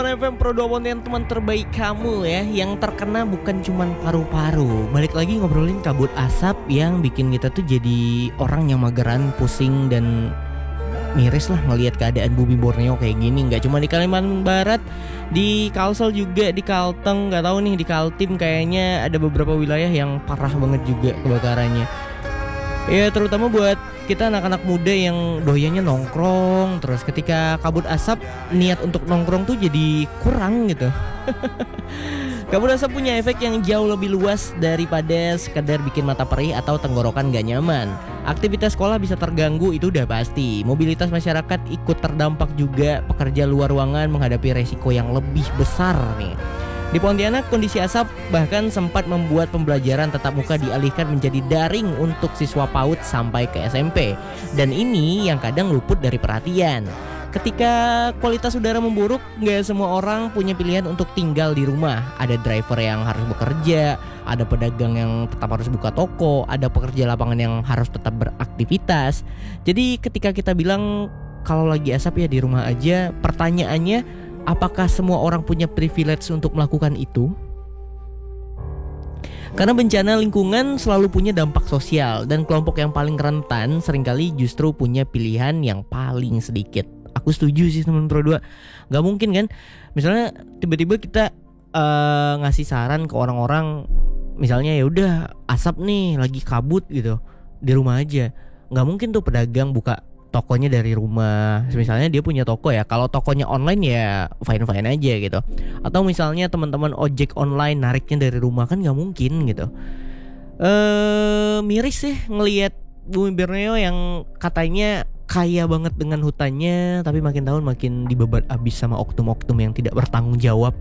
FM Pro 2 teman terbaik kamu ya. Yang terkena bukan cuman paru-paru. Balik lagi ngobrolin kabut asap yang bikin kita tuh jadi orang yang mageran, pusing dan miris lah ngelihat keadaan bumi Borneo kayak gini. Nggak cuma di Kalimantan Barat, di Kalsel juga, di Kalteng, nggak tahu nih di Kaltim kayaknya ada beberapa wilayah yang parah banget juga kebakarannya. Ya terutama buat kita anak-anak muda yang doyannya nongkrong, terus ketika kabut asap niat untuk nongkrong tuh jadi kurang gitu. Kabut asap punya efek yang jauh lebih luas daripada sekedar bikin mata perih atau tenggorokan gak nyaman. Aktivitas sekolah bisa terganggu, itu udah pasti. Mobilitas masyarakat ikut terdampak juga. Pekerja luar ruangan menghadapi resiko yang lebih besar nih. Di Pontianak, kondisi asap bahkan sempat membuat pembelajaran tatap muka dialihkan menjadi daring untuk siswa PAUD sampai ke SMP. Dan ini yang kadang luput dari perhatian. Ketika kualitas udara memburuk, gak semua orang punya pilihan untuk tinggal di rumah. Ada driver yang harus bekerja, ada pedagang yang tetap harus buka toko, ada pekerja lapangan yang harus tetap beraktivitas. Jadi ketika kita bilang kalau lagi asap ya di rumah aja, pertanyaannya, apakah semua orang punya privilege untuk melakukan itu? Karena bencana lingkungan selalu punya dampak sosial, dan kelompok yang paling rentan seringkali justru punya pilihan yang paling sedikit. Aku setuju sih teman Pro 2. Gak mungkin kan misalnya tiba-tiba kita ngasih saran ke orang-orang, misalnya ya udah asap nih lagi kabut gitu, di rumah aja. Gak mungkin tuh pedagang buka tokonya dari rumah. Misalnya dia punya toko ya, kalau tokonya online ya fine-fine aja gitu. Atau misalnya teman-teman ojek online nariknya dari rumah, kan gak mungkin gitu. Miris sih ngelihat bumi Borneo yang katanya kaya banget dengan hutannya, tapi makin tahun makin dibabat abis sama oknum-oknum yang tidak bertanggung jawab.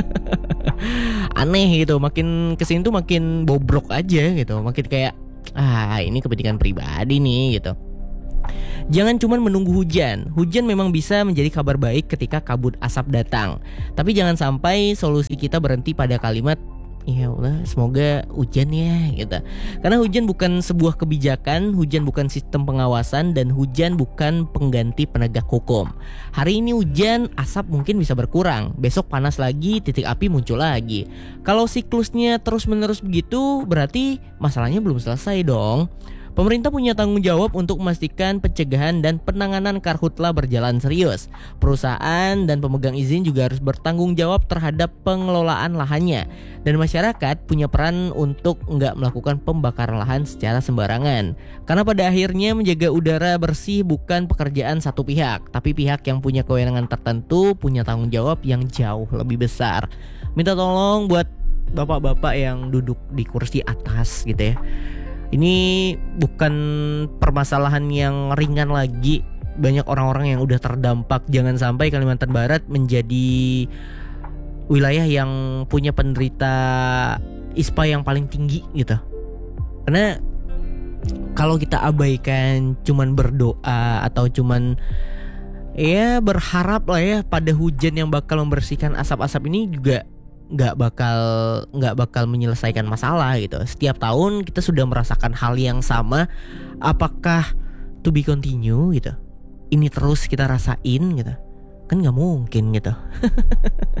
Aneh gitu, makin kesini tuh makin bobrok aja gitu. Makin kayak ini kepentingan pribadi nih gitu. Jangan cuma menunggu hujan. Hujan memang bisa menjadi kabar baik ketika kabut asap datang. Tapi jangan sampai solusi kita berhenti pada kalimat ya Allah semoga hujan ya gitu. Karena hujan bukan sebuah kebijakan, hujan bukan sistem pengawasan, dan hujan bukan pengganti penegak hukum. Hari ini hujan, asap mungkin bisa berkurang. Besok panas lagi, titik api muncul lagi. Kalau siklusnya terus-menerus begitu, berarti masalahnya belum selesai dong. Pemerintah punya tanggung jawab untuk memastikan pencegahan dan penanganan karhutla berjalan serius. Perusahaan dan pemegang izin juga harus bertanggung jawab terhadap pengelolaan lahannya. Dan masyarakat punya peran untuk nggak melakukan pembakaran lahan secara sembarangan. Karena pada akhirnya menjaga udara bersih bukan pekerjaan satu pihak, tapi pihak yang punya kewenangan tertentu punya tanggung jawab yang jauh lebih besar. Minta tolong buat bapak-bapak yang duduk di kursi atas gitu ya. Ini bukan permasalahan yang ringan lagi. Banyak orang-orang yang udah terdampak. Jangan sampai Kalimantan Barat menjadi wilayah yang punya penderita ISPA yang paling tinggi gitu. Karena kalau kita abaikan, cuman berdoa atau cuman ya berharap lah ya pada hujan yang bakal membersihkan asap-asap ini, juga nggak bakal menyelesaikan masalah gitu. Setiap tahun kita sudah merasakan hal yang sama. Apakah to be continue gitu? Ini terus kita rasain gitu? Kan nggak mungkin gitu.